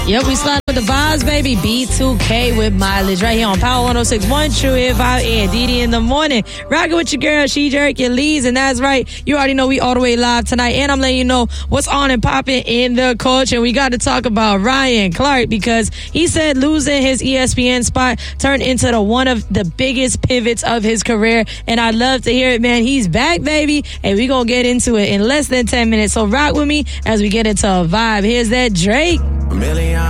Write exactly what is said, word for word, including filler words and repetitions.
Yep, we slide with the vibes, baby. B two K with Mileage right here on Power one oh six point one True Hip Hop and D D in the morning. Rocking with your girl, She Jerk, your Lees, and that's right. You already know we all the way live tonight, and I'm letting you know what's on and popping in the culture. We got to talk about Ryan Clark because he said losing his E S P N spot turned into the one of the biggest pivots of his career, and I love to hear it, man. He's back, baby, and we gonna get into it in less than ten minutes. So rock with me as we get into a vibe. Here's that Drake.